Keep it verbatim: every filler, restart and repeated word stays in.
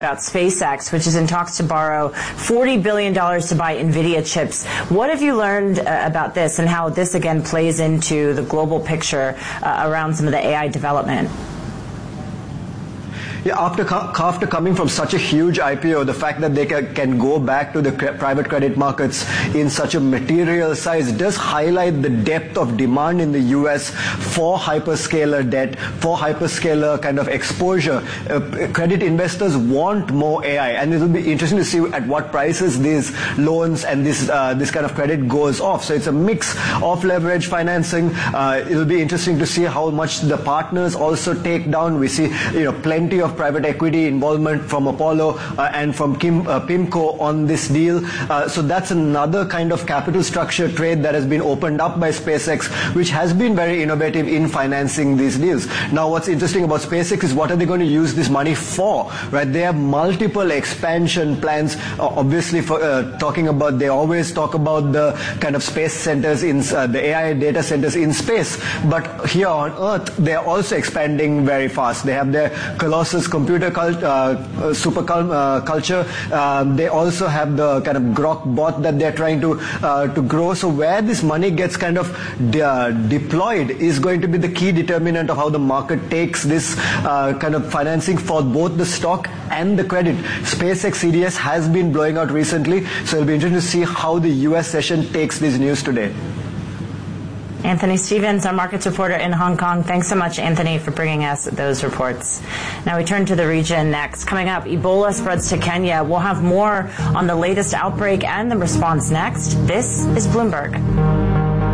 About SpaceX, which is in talks to borrow forty billion dollars to buy NVIDIA chips. What have you learned uh, about this and how this again plays into the global picture uh, around some of the A I development? Yeah, after, after coming from such a huge I P O, the fact that they can, can go back to the cre- private credit markets in such a material size does highlight the depth of demand in the U S for hyperscaler debt, for hyperscaler kind of exposure. Uh, credit investors want more A I, and it will be interesting to see at what prices these loans and this uh, this kind of credit goes off. So it's a mix of leverage financing. Uh, it will be interesting to see how much the partners also take down. We see, you know, plenty of private equity involvement from Apollo uh, and from Kim, uh, PIMCO on this deal. Uh, so that's another kind of capital structure trade that has been opened up by SpaceX, which has been very innovative in financing these deals. Now, what's interesting about SpaceX is what are they going to use this money for, right? They have multiple expansion plans. Uh, obviously, for uh, talking about, they always talk about the kind of space centers in uh, the A I data centers in space. But here on Earth, they're also expanding very fast. They have their Colossus computer cult, uh, super cul- uh, culture. Um, they also have the kind of Grok bot that they're trying to uh, to grow. So where this money gets kind of de- uh, deployed is going to be the key determinant of how the market takes this uh, kind of financing for both the stock and the credit. SpaceX C D S has been blowing out recently, so it'll be interesting to see how the U S session takes this news today. Anthony Stevens, our markets reporter in Hong Kong. Thanks so much, Anthony, for bringing us those reports. Now we turn to the region next. Coming up, Ebola spreads to Kenya. We'll have more on the latest outbreak and the response next. This is Bloomberg.